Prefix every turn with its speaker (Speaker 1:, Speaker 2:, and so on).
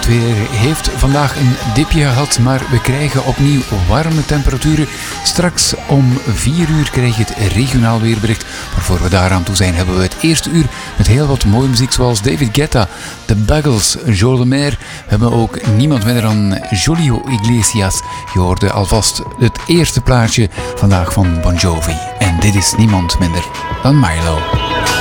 Speaker 1: weer heeft vandaag een dipje gehad, maar we krijgen opnieuw warme temperaturen. Straks om 4 uur krijg je het regionaal weerbericht. Maar voor we daaraan toe zijn, hebben we het eerste uur met heel wat mooie muziek zoals David Guetta, The Buggles, Joe Lemaire. We hebben ook niemand minder dan Julio Iglesias. Je hoorde alvast het eerste plaatje vandaag van Bon Jovi. En dit is niemand minder dan Milo.